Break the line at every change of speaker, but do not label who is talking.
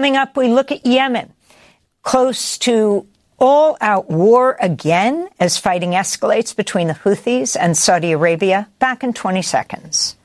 Coming up, we look at Yemen, close to all-out war again as fighting escalates between the Houthis and Saudi Arabia. Back in 20 seconds.